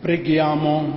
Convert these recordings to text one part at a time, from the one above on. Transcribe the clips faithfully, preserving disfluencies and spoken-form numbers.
Preghiamo.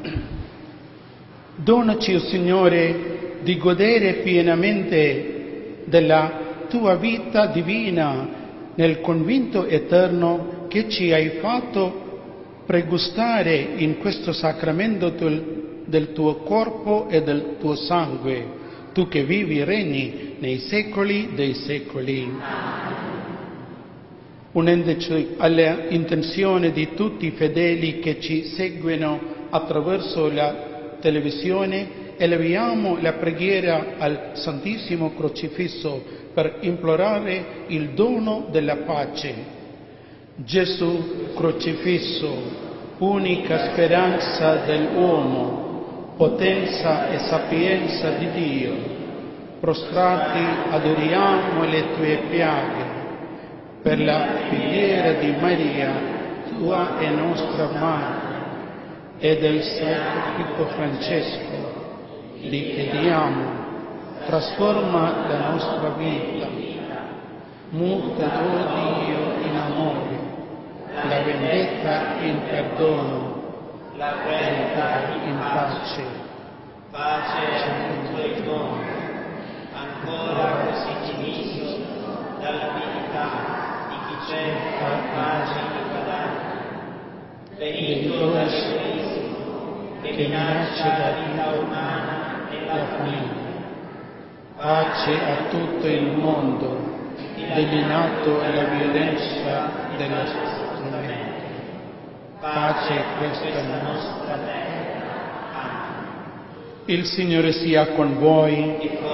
Donaci, o Signore, di godere pienamente della Tua vita divina nel convinto eterno che ci hai fatto pregustare in questo sacramento del, del Tuo corpo e del Tuo sangue, Tu che vivi e regni nei secoli dei secoli. Unendoci alle intenzioni di tutti i fedeli che ci seguono attraverso la televisione, eleviamo la preghiera al Santissimo Crocifisso per implorare il dono della pace. Gesù crocifisso, unica speranza dell'uomo, potenza e sapienza di Dio, prostrati adoriamo le Tue piaghe. Per la filiera di Maria, Tua e nostra Madre, e del Santo Francesco, li chiediamo, trasforma la nostra vita, muta Dio in amore, la vendetta in perdono, la verità in pace, pace ai Tuoi doni, ancora così diviso dalla divinità cerca pace e guadagno. Benito dal Santísimo che minaccia la vita umana e la famiglia. Pace a tutto il mondo, eliminato la violenza della società. Pace a questa nostra terra. Il Signore sia con voi.